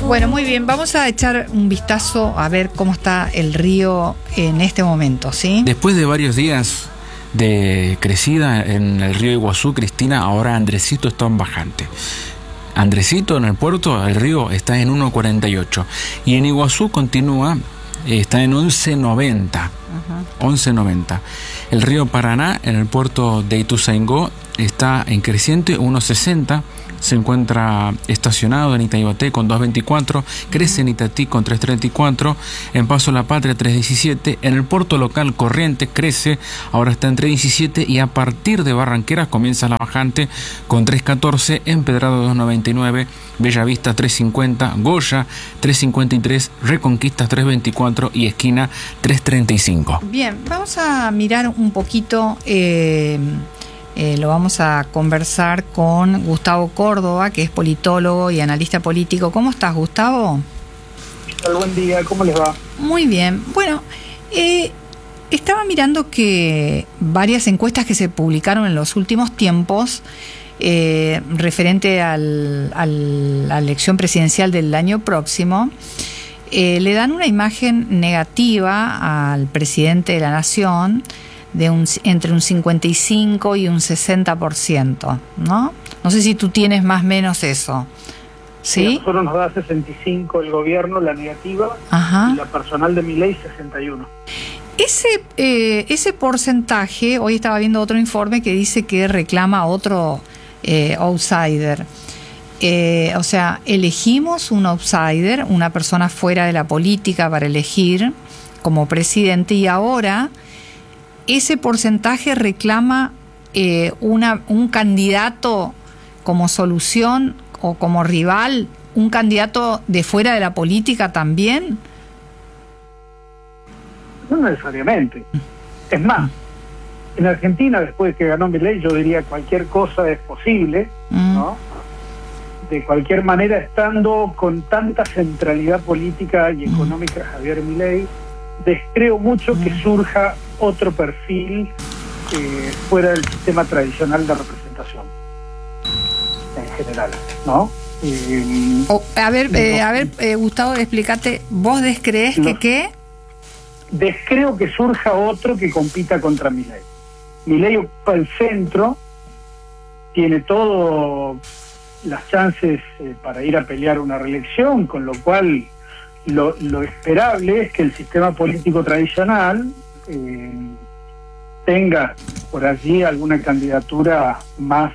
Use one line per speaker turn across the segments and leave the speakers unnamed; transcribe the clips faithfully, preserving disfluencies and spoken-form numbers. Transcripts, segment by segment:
Bueno, muy bien, vamos a echar un vistazo a ver cómo está el río en este momento, ¿sí?
Después de varios días de crecida en el río Iguazú, Cristina, ahora Andresito está en bajante. Andresito en el puerto, el río está en uno cuarenta y ocho y en Iguazú continúa, está en once noventa. Uh-huh. once noventa. El río Paraná en el puerto de Ituzaingó está en creciente uno sesenta. Se encuentra estacionado en Itaibaté con dos veinticuatro, crece en Itatí con tres treinta y cuatro, en Paso La Patria tres diecisiete, en el puerto local Corrientes crece, ahora está en tres diecisiete y a partir de Barranqueras comienza la bajante con tres catorce, Empedrado dos noventa y nueve, Bellavista tres cincuenta, Goya tres cincuenta y tres, Reconquista tres veinticuatro y Esquina tres treinta y cinco.
Bien, vamos a mirar un poquito... Eh... Eh, lo vamos a conversar con Gustavo Córdoba, que es politólogo y analista político. ¿Cómo estás, Gustavo?
Hola, buen día, ¿cómo les va?
Muy bien. Bueno, eh, estaba mirando que varias encuestas que se publicaron en los últimos tiempos eh, referente al, al, a la elección presidencial del año próximo eh, le dan una imagen negativa al presidente de la Nación de un, entre un cincuenta y cinco y un sesenta por ciento, ¿no? No sé si tú tienes más o menos eso. ¿Sí?
Sí, a nosotros nos da sesenta y cinco el gobierno, la negativa, Ajá. y la personal de Milei sesenta y uno.
Ese, eh, ese porcentaje, hoy estaba viendo otro informe que dice que reclama otro eh, outsider. Eh, o sea, elegimos un outsider, una persona fuera de la política para elegir como presidente y ahora... ese porcentaje reclama eh, una, un candidato como solución o como rival, un candidato de fuera de la política también.
No necesariamente. Es más, en Argentina, después de que ganó Milei, yo diría cualquier cosa es posible, mm. ¿no? De cualquier manera, estando con tanta centralidad política y económica mm. Javier Milei, descreo mucho mm. que surja otro perfil eh, fuera del sistema tradicional de representación en general, ¿no? Eh,
oh, a ver, eh, a ver, eh, Gustavo, explícate, ¿vos descrees que qué?
Descreo que surja otro que compita contra Milei. Milei ocupa el centro, tiene todas las chances eh, para ir a pelear una reelección, con lo cual lo, lo esperable es que el sistema político tradicional Eh, tenga por allí alguna candidatura más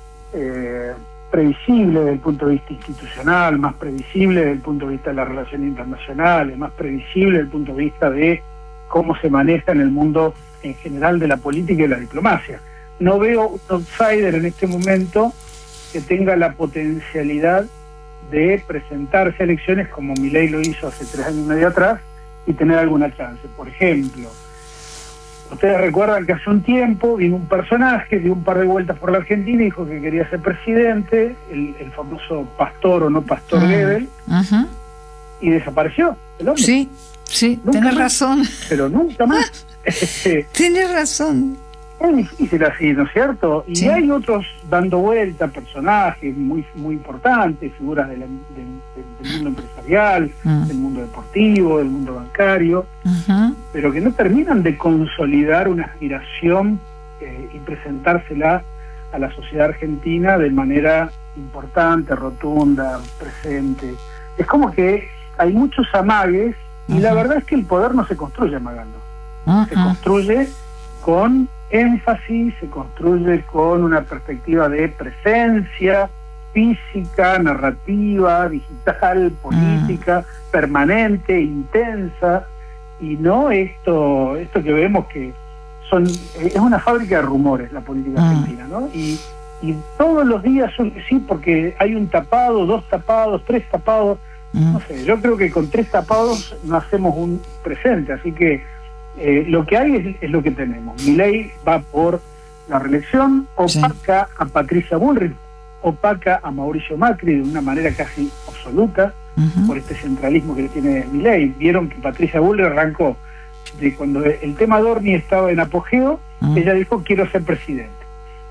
eh, previsible desde el punto de vista institucional, más previsible desde el punto de vista de las relaciones internacionales, más previsible desde el punto de vista de cómo se maneja en el mundo en general de la política y de la diplomacia. No veo un outsider en este momento que tenga la potencialidad de presentarse a elecciones como Milei lo hizo hace tres años y medio atrás y tener alguna chance. Por ejemplo, ustedes recuerdan que hace un tiempo vino un personaje, dio un par de vueltas por la Argentina y dijo que quería ser presidente, el, el famoso pastor o no pastor uh-huh. Goebbels, uh-huh. y desapareció el hombre.
Sí, sí, tenés razón.
Pero nunca más.
Tenés razón.
Es difícil así, ¿no es cierto? Y sí. Hay otros dando vuelta, personajes muy muy importantes, figuras de la, de, de, del mundo empresarial, uh-huh. del mundo deportivo, del mundo bancario, uh-huh. pero que no terminan de consolidar una aspiración eh, y presentársela a la sociedad argentina de manera importante, rotunda, presente. Es como que hay muchos amagues y uh-huh. la verdad es que el poder no se construye amagando. Uh-huh. Se construye con énfasis, se construye con una perspectiva de presencia física, narrativa, digital, política, mm. permanente, intensa, y no esto esto que vemos que son es una fábrica de rumores la política mm. argentina, ¿no? Y, y todos los días son sí, porque hay un tapado, dos tapados, tres tapados, mm. no sé, yo creo que con tres tapados no hacemos un presente, así que Eh, lo que hay es, es lo que tenemos. Milei va por la reelección, opaca sí. a Patricia Bullrich, opaca a Mauricio Macri de una manera casi absoluta uh-huh. por este centralismo que tiene Milei. Vieron que Patricia Bullrich arrancó de cuando el tema Dorni estaba en apogeo, uh-huh. ella dijo quiero ser presidente.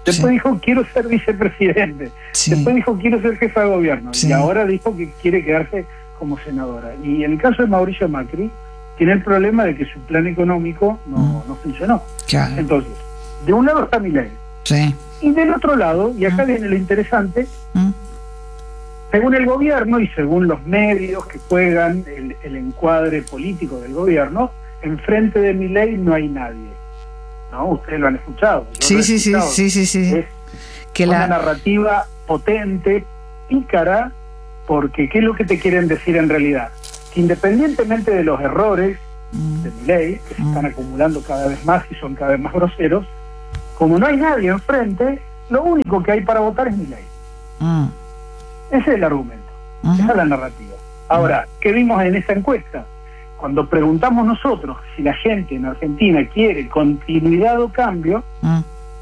Después
sí.
dijo, quiero ser vicepresidente.
Sí.
Después dijo, quiero ser jefa de gobierno.
Sí.
Y ahora dijo que quiere quedarse como senadora. Y en el caso de Mauricio Macri, tiene el problema de que su plan económico no, mm. no funcionó.
Claro.
Entonces, de un lado está Milei.
Sí.
Y del otro lado, y acá
mm.
viene lo interesante,
mm.
según el gobierno y según los medios que juegan el, el encuadre político del gobierno, enfrente de Milei no hay nadie. ¿No? Ustedes lo han escuchado.
Sí,
lo he
sí,
escuchado.
sí, sí, sí, sí.
Es
que
una
la...
narrativa potente, pícara, porque ¿qué es lo que te quieren decir en realidad? Que independientemente de los errores mm. de Milei, que se mm. están acumulando cada vez más y son cada vez más groseros, como no hay nadie enfrente, lo único que hay para votar es Milei. Mm. Ese es el argumento, uh-huh. esa es la narrativa. Ahora, ¿qué vimos en esa encuesta? Cuando preguntamos nosotros si la gente en Argentina quiere continuidad o cambio, uh-huh.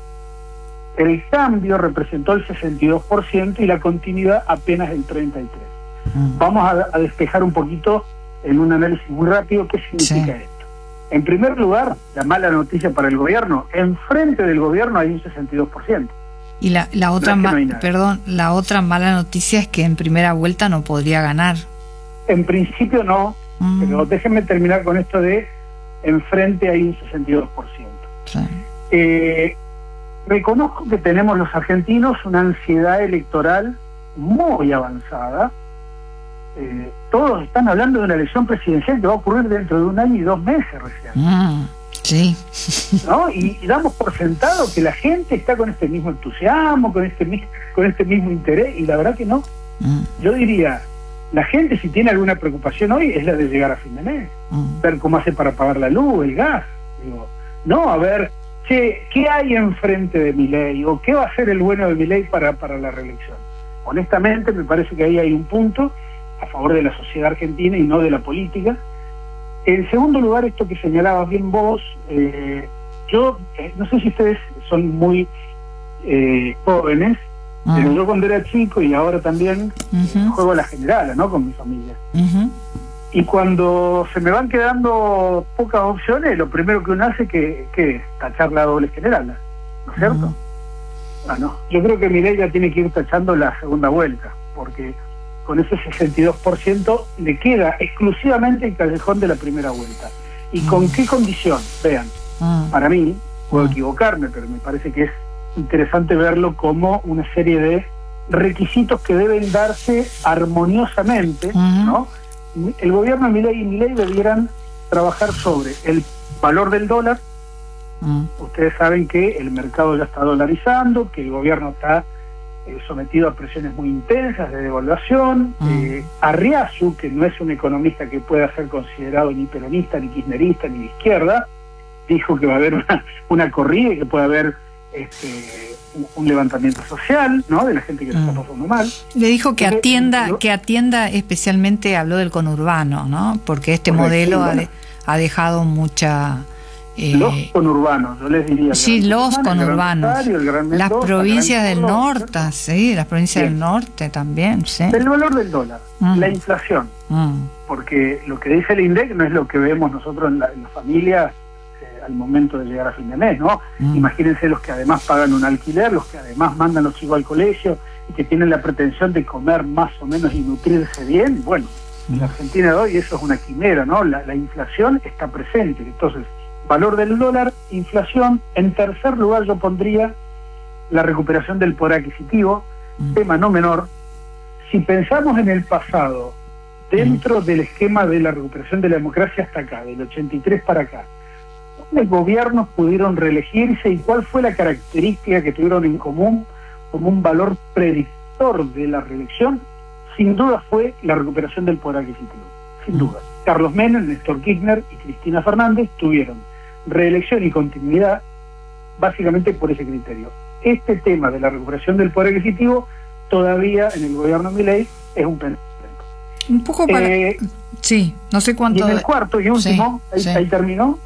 el cambio representó el sesenta y dos por ciento y la continuidad apenas el treinta y tres por ciento. Uh-huh. Vamos a, a despejar un poquito en un análisis muy rápido qué significa sí. esto. En primer lugar, la mala noticia para el gobierno, enfrente del gobierno hay un sesenta y dos por ciento.
Y la, la otra no es no perdón, la otra mala noticia es que en primera vuelta no podría ganar.
En principio no, mm. pero déjenme terminar con esto de enfrente hay un sesenta y dos por ciento. Sí. Eh, reconozco que tenemos los argentinos una ansiedad electoral muy avanzada. Eh, todos están hablando de una elección presidencial que va a ocurrir dentro de un año y dos meses recién.
Mm. Sí.
¿No? Y, y damos por sentado que la gente está con este mismo entusiasmo, con este, con este mismo interés, y la verdad que no. Mm. Yo diría, la gente si tiene alguna preocupación hoy es la de llegar a fin de mes, mm. ver cómo hace para pagar la luz, el gas. Digo, no, a ver, che, ¿qué hay enfrente de Milei? ¿O qué va a hacer el bueno de Milei para, para la reelección? Honestamente, me parece que ahí hay un punto a favor de la sociedad argentina y no de la política. En segundo lugar, esto que señalabas bien vos, eh, yo eh, no sé si ustedes son muy eh, jóvenes, uh-huh. pero yo cuando era chico y ahora también uh-huh. eh, juego a la generala, ¿no? Con mi familia. Uh-huh. Y cuando se me van quedando pocas opciones, lo primero que uno hace que, que es tachar la doble generala, ¿no es cierto? Uh-huh. Bueno, yo creo que Milei ya tiene que ir tachando la segunda vuelta, porque con ese sesenta y dos por ciento le queda exclusivamente el callejón de la primera vuelta. ¿Y mm. con qué condición? Vean, mm. para mí, puedo mm. equivocarme, pero me parece que es interesante verlo como una serie de requisitos que deben darse armoniosamente, mm. ¿no? El gobierno de Milei y Milei debieran trabajar sobre el valor del dólar. Mm. Ustedes saben que el mercado ya está dolarizando, que el gobierno está Eh, sometido a presiones muy intensas de devaluación. Mm. eh, Arriazu, que no es un economista que pueda ser considerado ni peronista, ni kirchnerista, ni de izquierda, dijo que va a haber una, una corrida y que puede haber este, un, un levantamiento social, ¿no? De la gente que mm. lo está pasando mal.
Le dijo que atienda, que atienda especialmente, habló del conurbano, ¿no? Porque este correcto, modelo bueno. ha, de, ha dejado mucha...
Eh, los conurbanos, yo les diría.
Sí, los conurbanos.
Rosario,
las provincias del
Córdoba,
norte, ¿cierto? Sí, las provincias sí. del norte también, sí.
El valor del dólar, mm. la inflación. Mm. Porque lo que dice el INDEC no es lo que vemos nosotros en la, en la familia eh, al momento de llegar a fin de mes, ¿no? Mm. Imagínense los que además pagan un alquiler, los que además mandan los chicos al colegio y que tienen la pretensión de comer más o menos y nutrirse bien. Bueno, mm. en la Argentina de hoy eso es una quimera, ¿no? La, la inflación está presente, entonces valor del dólar, inflación. En tercer lugar yo pondría la recuperación del poder adquisitivo, mm. tema no menor. Si pensamos en el pasado, dentro mm. del esquema de la recuperación de la democracia hasta acá, del ochenta y tres para acá, ¿cuáles gobiernos pudieron reelegirse y cuál fue la característica que tuvieron en común como un valor predictor de la reelección? Sin duda fue la recuperación del poder adquisitivo, sin mm. duda. Carlos Menem, Néstor Kirchner y Cristina Fernández tuvieron reelección y continuidad básicamente por ese criterio. Este tema de la recuperación del poder adquisitivo todavía en el gobierno de Milei es un pendiente.
Un poco para... Eh, sí, no sé cuánto...
Y en el cuarto y último, sí, ahí, sí. ahí terminó,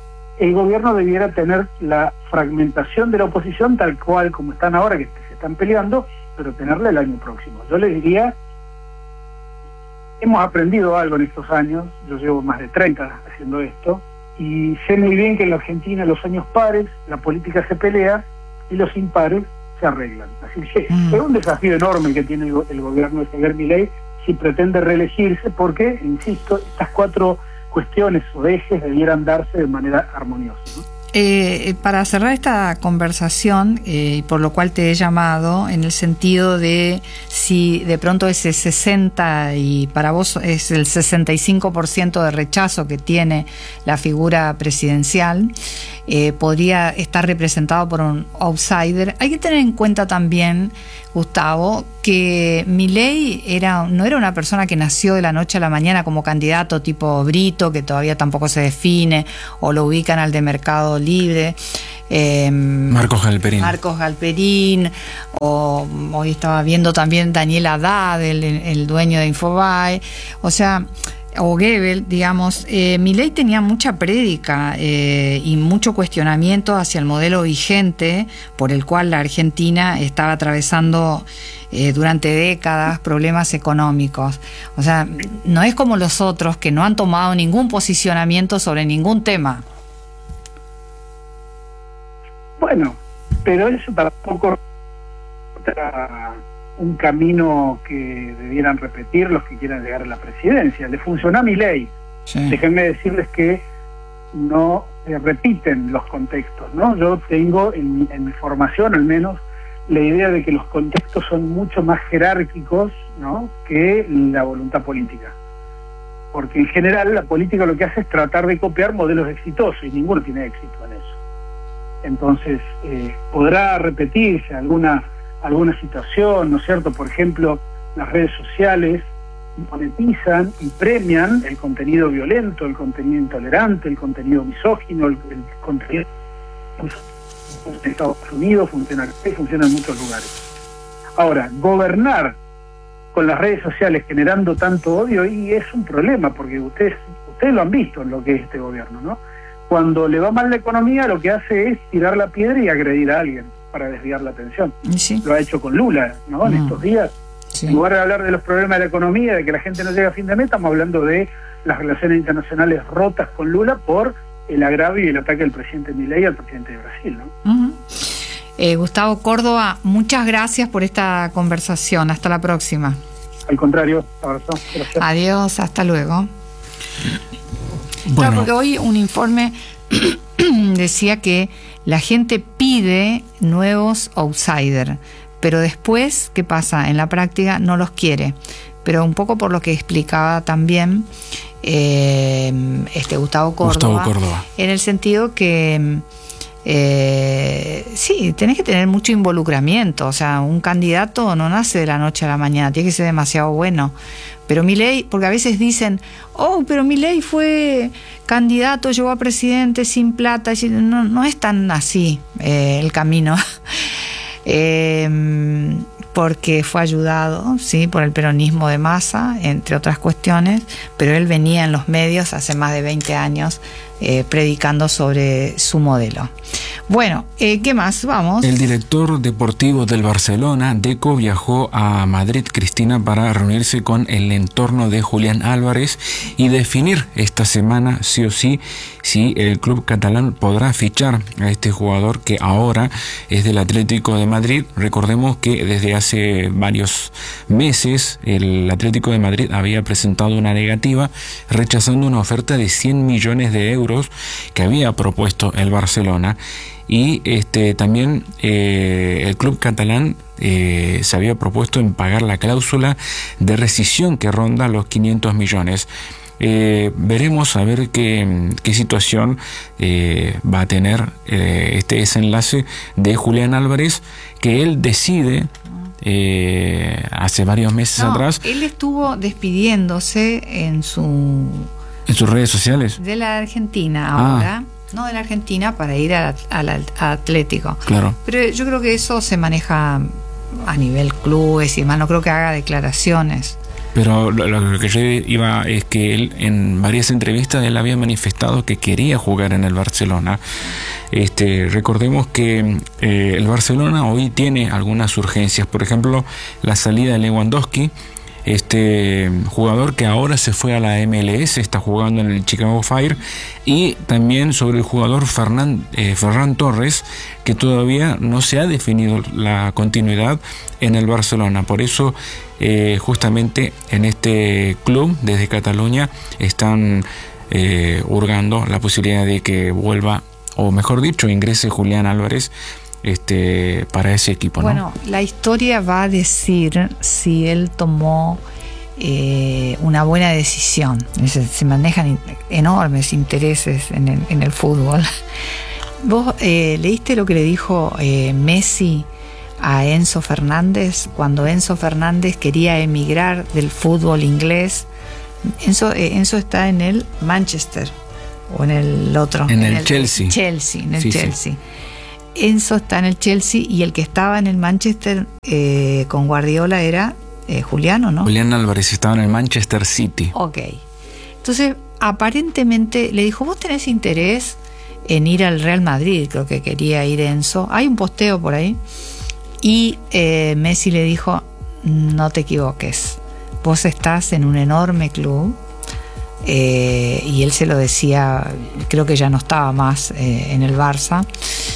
el gobierno debiera tener la fragmentación de la oposición tal cual como están ahora, que se están peleando, pero tenerla el año próximo. Yo les diría, hemos aprendido algo en estos años, yo llevo más de treinta haciendo esto, y sé muy bien que en la Argentina, en los años pares, la política se pelea y los impares se arreglan. Así que
Mm.
es un desafío enorme que tiene el, go- el gobierno de Javier Milei si pretende reelegirse, porque, insisto, estas cuatro cuestiones o ejes debieran darse de manera armoniosa, ¿no?
Eh, para cerrar esta conversación, eh, y por lo cual te he llamado, en el sentido de si de pronto ese sesenta y para vos es el sesenta y cinco por ciento de rechazo que tiene la figura presidencial, eh, podría estar representado por un outsider. Hay que tener en cuenta también, Gustavo, que Milei era, no era una persona que nació de la noche a la mañana como candidato tipo Brito, que todavía tampoco se define, o lo ubican al de Mercado Libre. Eh,
Marcos Galperín.
Marcos Galperín, o hoy estaba viendo también Daniel Haddad, el, el dueño de Infobae, o sea, o Goebbels, digamos. eh, Milei tenía mucha prédica eh, y mucho cuestionamiento hacia el modelo vigente por el cual la Argentina estaba atravesando eh, durante décadas problemas económicos. O sea, no es como los otros que no han tomado ningún posicionamiento sobre ningún tema.
Bueno, pero eso tampoco era un camino que debieran repetir los que quieran llegar a la presidencia. Le funcionó a Milei.
Sí.
Déjenme decirles que no eh, repiten los contextos, ¿no? Yo tengo en, mi- en mi formación, al menos, la idea de que los contextos son mucho más jerárquicos, ¿no?, que la voluntad política. Porque en general la política lo que hace es tratar de copiar modelos exitosos y ninguno tiene éxito en eso. Entonces, eh, podrá repetirse alguna alguna situación, ¿no es cierto? Por ejemplo, las redes sociales monetizan y premian el contenido violento, el contenido intolerante, el contenido misógino, el, el contenido en Estados Unidos, funciona aquí, funciona en muchos lugares. Ahora, gobernar con las redes sociales generando tanto odio, y es un problema, porque ustedes ustedes lo han visto en lo que es este gobierno, ¿no? Cuando le va mal la economía, lo que hace es tirar la piedra y agredir a alguien para desviar la atención.
Sí.
Lo ha hecho con Lula, ¿no? En
Mm.
estos días,
Sí.
en lugar de hablar de los problemas de la economía, de que la gente no llega a fin de mes, estamos hablando de las relaciones internacionales rotas con Lula por el agravio y el ataque del presidente Milei al presidente de Brasil, ¿no?
Uh-huh. eh, Gustavo Córdoba, muchas gracias por esta conversación. Hasta la próxima.
Al contrario, abrazo. Gracias.
Adiós, hasta luego.
Bueno,
Claro, porque hoy un informe decía que la gente pide nuevos outsiders, pero después, ¿qué pasa? En la práctica no los quiere. Pero un poco por lo que explicaba también eh, este Gustavo Córdoba,
Gustavo Córdoba.
en el sentido que eh, sí, tenés que tener mucho involucramiento. O sea, un candidato no nace de la noche a la mañana, tiene que ser demasiado bueno. Pero Milei, porque a veces dicen, oh, pero Milei fue candidato, llegó a presidente sin plata. No, no es tan así eh, el camino. eh, porque fue ayudado, sí, por el peronismo de Massa, entre otras cuestiones, pero él venía en los medios hace más de veinte años eh, predicando sobre su modelo. Bueno, eh, ¿qué más? Vamos.
el director deportivo del Barcelona, Deco, viajó a Madrid, Cristina, para reunirse con el entorno de Julián Álvarez y definir esta semana, sí o sí, si el club catalán podrá fichar a este jugador que ahora es del Atlético de Madrid. Recordemos que desde hace varios meses el Atlético de Madrid había presentado una negativa rechazando una oferta de cien millones de euros que había propuesto el Barcelona. Y este también eh, el club catalán eh, se había propuesto en pagar la cláusula de rescisión que ronda los quinientos millones. Eh, veremos a ver qué, qué situación eh, va a tener eh, este desenlace de Julián Álvarez, que él decide eh, hace varios meses
No,
atrás
él estuvo despidiéndose en su
en sus redes sociales.
de la Argentina
Ah.
ahora, no de la Argentina para ir al, al, al Atlético.
Claro.
Pero yo creo que eso se maneja a nivel clubes y demás, no creo que haga declaraciones.
Pero lo, lo que yo iba es que él en varias entrevistas él había manifestado que quería jugar en el Barcelona. Este, recordemos que eh, el Barcelona hoy tiene algunas urgencias, por ejemplo la salida de Lewandowski, este jugador que ahora se fue a la M L S, está jugando en el Chicago Fire, y también sobre el jugador Fernan, eh, Ferran Torres, que todavía no se ha definido la continuidad en el Barcelona. Por eso eh, justamente en este club desde Cataluña están eh, hurgando la posibilidad de que vuelva, o mejor dicho, ingrese Julián Álvarez este para ese equipo, ¿no?
Bueno, la historia va a decir si él tomó eh, una buena decisión. Se, se manejan enormes intereses en el, en el fútbol. ¿Vos eh, leíste lo que le dijo eh, Messi a Enzo Fernández cuando Enzo Fernández quería emigrar del fútbol inglés? Enzo, eh, Enzo está en el Manchester o en el otro,
en, en el,
el
Chelsea.
Chelsea, en el
sí,
Chelsea.
Sí.
Enzo está en el Chelsea y el que estaba en el Manchester eh, con Guardiola era eh, Julián, ¿o no?
Julián Álvarez estaba en el Manchester City.
Ok. Entonces, aparentemente le dijo, ¿vos tenés interés en ir al Real Madrid? Creo que quería ir Enzo. Hay un posteo por ahí. Y eh, Messi le dijo, no te equivoques. Vos estás en un enorme club. Eh, y él se lo decía, creo que ya no estaba más eh, en el Barça.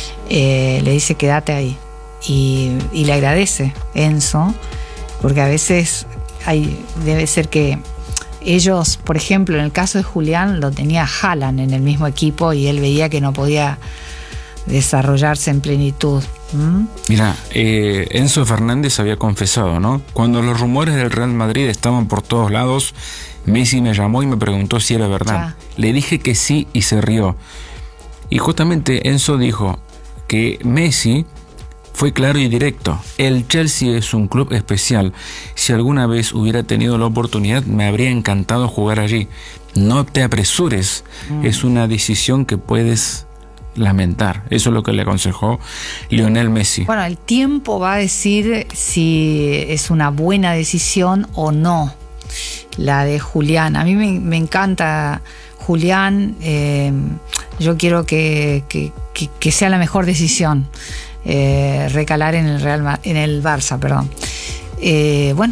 Eh, le dice quédate ahí y, y le agradece Enzo, porque a veces hay, debe ser que ellos, por ejemplo en el caso de Julián, lo tenía Haaland en el mismo equipo y él veía que no podía desarrollarse en plenitud. ¿Mm?
Mira, eh, Enzo Fernández había confesado, ¿no? Cuando los rumores del Real Madrid estaban por todos lados, Messi me llamó y me preguntó si era verdad. Ya. Le dije que sí y se rió. Y justamente Enzo dijo que Messi fue claro y directo. El Chelsea es un club especial. Si alguna vez hubiera tenido la oportunidad, me habría encantado jugar allí. No te apresures. Mm. Es una decisión que puedes lamentar. Eso es lo que le aconsejó Lionel Messi.
Bueno, el tiempo va a decir si es una buena decisión o no la de Julián. A mí me, me encanta Julián. Eh, yo quiero que, que, que, que sea la mejor decisión eh, recalar en el Real, en el Barça, perdón. Eh, bueno,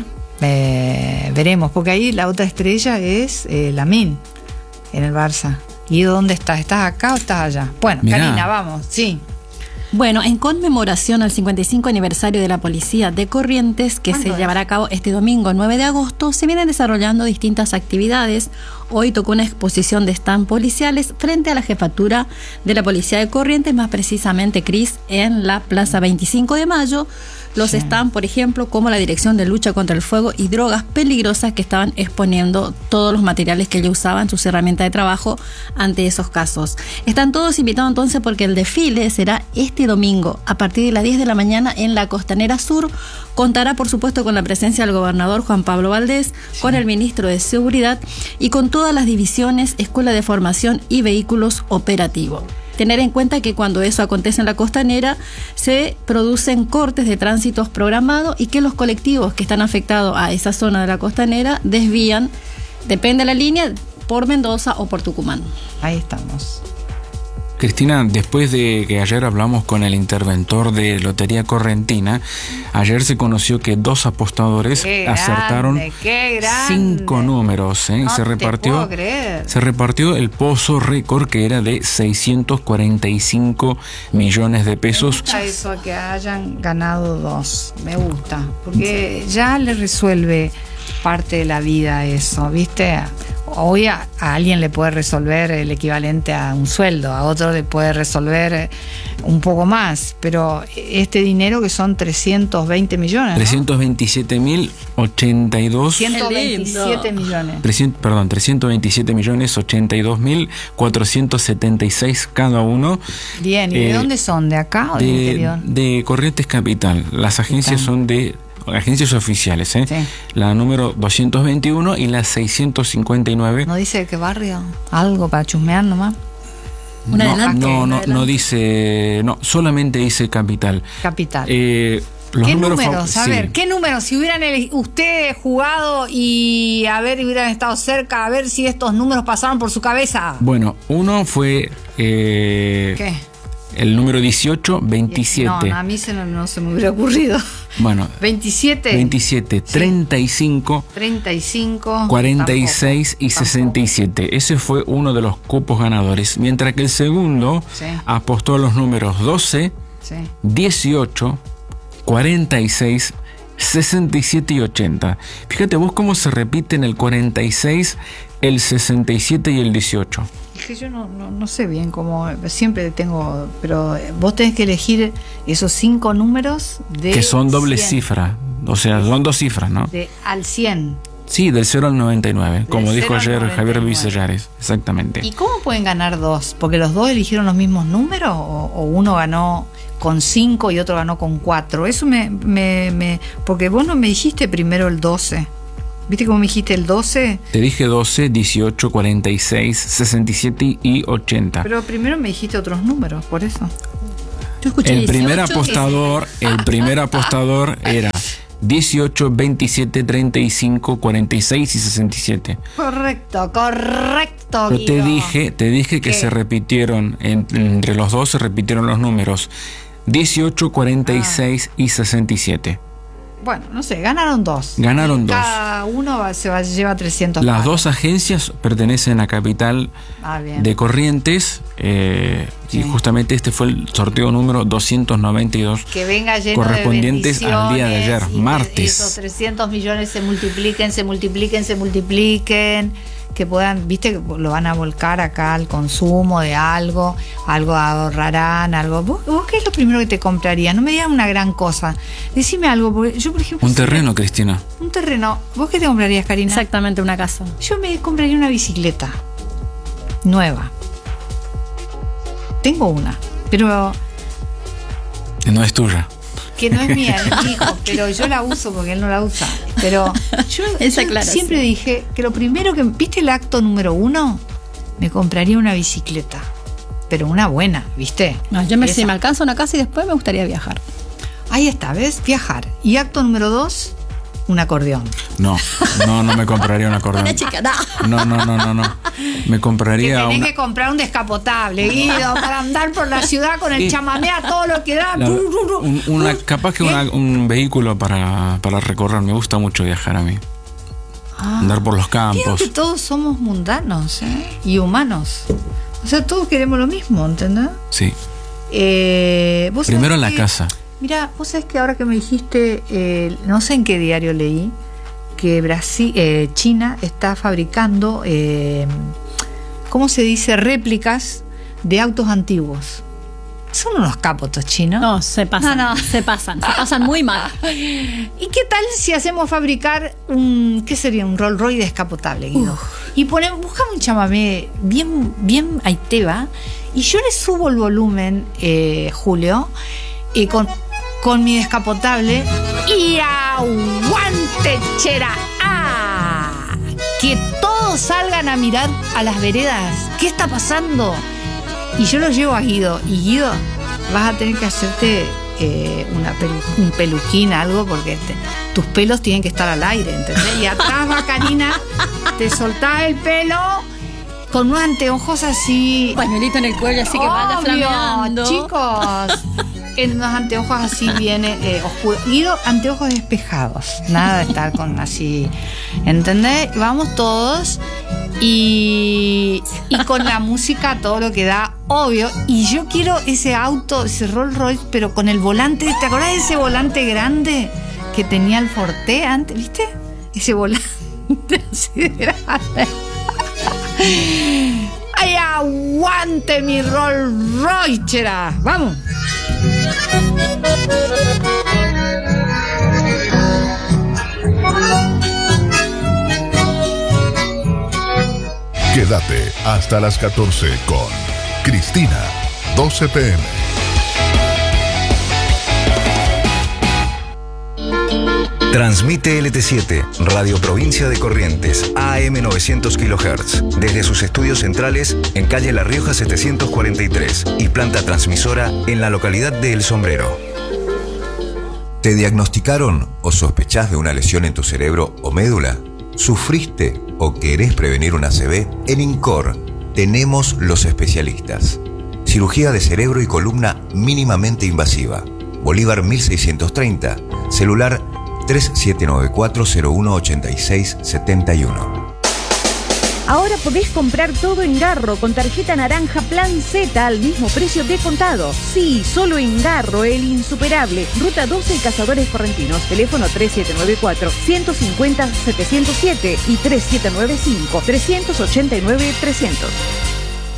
eh, veremos, porque ahí la otra estrella es eh, Lamine en el Barça. ¿Y dónde estás? ¿Estás acá o estás allá? Bueno, mirá. Karina, vamos, sí.
Bueno, en conmemoración al cincuenta y cinco aniversario de la Policía de Corrientes, que se es? llevará a cabo este domingo nueve de agosto, se vienen desarrollando distintas actividades. Hoy tocó una exposición de stand policiales frente a la jefatura de la Policía de Corrientes, más precisamente, Cris, en la Plaza veinticinco de mayo. Los sí. stand, por ejemplo, como la Dirección de Lucha contra el Fuego y Drogas Peligrosas, que estaban exponiendo todos los materiales que ellos usaban, sus herramientas de trabajo ante esos casos. Están todos invitados entonces porque el desfile será este domingo a partir de las diez de la mañana en la Costanera Sur. Contará, por supuesto, con la presencia del gobernador Juan Pablo Valdés, sí. con el ministro de Seguridad y con todas las divisiones, Escuela de Formación y Vehículos Operativos. Tener en cuenta que cuando eso acontece en la Costanera se producen cortes de tránsitos programados y que los colectivos que están afectados a esa zona de la Costanera desvían, depende de la línea, por Mendoza o por Tucumán.
Ahí estamos.
Cristina, después de que ayer hablamos con el interventor de Lotería Correntina, ayer se conoció que dos apostadores
qué
acertaron
grande, qué grande.
cinco números. ¿eh?
No
se repartió,
te puedo creer.
se repartió el pozo récord, que era de seiscientos cuarenta y cinco millones de pesos.
Me gusta eso, que hayan ganado dos. Me gusta, porque ya le resuelve parte de la vida eso, ¿viste? Hoy a, a alguien le puede resolver el equivalente a un sueldo, a otro le puede resolver un poco más, pero este dinero que son trescientos veinte millones, ¿no?
trescientos veintisiete mil ochenta y dos
ciento veintisiete millones.
trescientos, perdón, trescientos veintisiete millones ochenta y dos mil cuatrocientos setenta y seis cada uno.
Bien, ¿y eh, de dónde son? ¿De acá o
de,
del interior?
De Corrientes Capital. Las agencias Capital. son de agencias oficiales, ¿eh? Sí. La número doscientos veintiuno y la seiscientos cincuenta y nueve.
¿No dice de qué barrio? ¿Algo para chusmear nomás?
Un
no,
adelante.
No,
un
no,
adelante.
no dice, no, solamente dice Capital.
Capital.
Eh, los
¿Qué
números?
números? A
sí.
ver, ¿qué números? Si hubieran ele- ustedes jugado y a ver, hubieran estado cerca, a ver si estos números pasaron por su cabeza.
Bueno, uno fue... Eh,
¿Qué?
El número dieciocho, veintisiete.
No, no, a mí se no, no se me hubiera ocurrido.
Bueno,
veintisiete.
veintisiete, sí. treinta y cinco,
treinta y cinco,
cuarenta y seis tampoco, y sesenta y siete. Tampoco. Ese fue uno de los cupos ganadores. Mientras que el segundo sí. apostó a los números doce, sí. dieciocho, cuarenta y seis, sesenta y siete y ochenta. Fíjate vos cómo se repiten el cuarenta y seis, el sesenta y siete y el dieciocho.
Es que yo no, no, no sé bien cómo, siempre tengo, pero vos tenés que elegir esos cinco números de
que son doble
cien.
Cifra, o sea, son dos cifras, ¿no?
De al cien.
Sí, del cero al noventa y nueve, del como dijo ayer noventa y nueve. Javier Vicellares, exactamente.
¿Y cómo pueden ganar dos? ¿Porque los dos eligieron los mismos números o, o uno ganó con cinco y otro ganó con cuatro? Eso me, me, me... Porque vos no me dijiste primero el doce. ¿Viste cómo me dijiste el doce?
Te dije doce, dieciocho, cuarenta y seis, sesenta y siete y ochenta.
Pero primero me dijiste otros números, por eso.
Yo escuché
el
dieciocho,
primer apostador, el primer apostador era dieciocho, veintisiete, treinta y cinco, cuarenta y seis y sesenta y siete.
Correcto, correcto.
Pero te dije, te dije que
¿Qué?
se repitieron, en, entre los dos se repitieron los números dieciocho, cuarenta y seis ah. y sesenta y siete.
Bueno, no sé, ganaron dos.
Ganaron dos.
Cada uno va, se va, lleva trescientos.
Las
palos.
dos agencias pertenecen a Capital
ah, bien.
de Corrientes eh, sí. y justamente este fue el sorteo número doscientos noventa y dos
que venga lleno
correspondientes
de
al día de ayer,
y
martes.
Esos trescientos millones se multipliquen, se multipliquen, se multipliquen. Que puedan, viste, que lo van a volcar acá al consumo de algo, algo ahorrarán, algo. ¿Vos, vos qué es lo primero que te comprarías? No me digas una gran cosa. Decime algo, porque yo, por ejemplo.
Un terreno,
me,
Cristina.
Un terreno. ¿Vos qué te comprarías, Karina?
Exactamente, una casa.
Yo me compraría una bicicleta nueva. Tengo una, pero.
No es tuya.
Que no es mía, es mi hijo, pero yo la uso porque él no la usa. Pero yo,
Esa
yo
claro,
siempre
sí.
dije que lo primero que... ¿Viste el acto número uno? Me compraría una bicicleta, pero una buena, ¿viste?
No, yo me,
Esa.
si me alcanza una casa y después me gustaría viajar.
Ahí está, ¿ves? Viajar. Y acto número dos, un acordeón.
No, no, no me compraría un acordeón.
Una chica, no.
No, no, no, no, no. Me compraría
que tenés
una...
que comprar un descapotable, Guido, para andar por la ciudad con el
Y...
chamamé a todo lo que da.
La, un, una, capaz que una, un vehículo para, para recorrer. Me gusta mucho viajar a mí. Ah, andar por los campos.
Creo que todos somos mundanos, ¿eh? Y humanos. O sea, todos queremos lo mismo, ¿entendés?
Sí.
Eh, ¿vos
Primero en la
que,
casa.
Mira, vos sabés que ahora que me dijiste, eh, no sé en qué diario leí, que Brasil, eh, China está fabricando, eh, ¿cómo se dice? Réplicas de autos antiguos. Son unos capos estos chinos.
No, se pasan,
no, no.
se pasan, se pasan muy mal.
¿Y qué tal si hacemos fabricar un, qué sería? Un Rolls Royce descapotable, Guido. Uf. Y ponemos, buscamos un chamamé bien, bien aiteba, y yo le subo el volumen, eh, Julio, y con, con mi descapotable, y aguante, chera. ¡Ah! Que todos salgan a mirar a las veredas. ¿Qué está pasando? Y yo lo llevo a Guido. Y Guido, vas a tener que hacerte eh, una pelu- un peluquín, algo, porque te, tus pelos tienen que estar al aire, ¿entendés? Y atrás va Karina, te soltás el pelo con unos anteojos así.
Pañuelito en el cuello, así que vaya flameando.
Chicos, en unos anteojos así viene eh, oscuro. Guido, anteojos despejados. Nada de estar con así. ¿Entendés? Vamos todos. Y, y con la música todo lo que da, obvio. Y yo quiero ese auto, ese Rolls Royce, pero con el volante. ¿Te acordás de ese volante grande que tenía el Forte antes? ¿Viste? Ese volante así de grande. ¡Ay, aguante mi Rolls Royce, chera! ¡Vamos!
Quédate hasta las catorce con Cristina, doce pe eme.
Transmite L T siete, Radio Provincia de Corrientes, A M novecientos kilohertz, desde sus estudios centrales en calle La Rioja setecientos cuarenta y tres y planta transmisora en la localidad de El Sombrero.
¿Te diagnosticaron o sospechás de una lesión en tu cerebro o médula? ¿Sufriste o querés prevenir una A C V? En INCOR tenemos los especialistas. Cirugía de cerebro y columna mínimamente invasiva. Bolívar mil seiscientos treinta, Celular tres siete nueve cuatro cero uno ocho seis siete uno.
Ahora podés comprar todo en Garro con tarjeta naranja Plan Z al mismo precio de contado. Sí, solo en Garro, el insuperable. Ruta doce, Cazadores Correntinos. Teléfono tres siete nueve cuatro, uno cinco cero, siete cero siete y tres siete nueve cinco, tres ocho nueve, trescientos.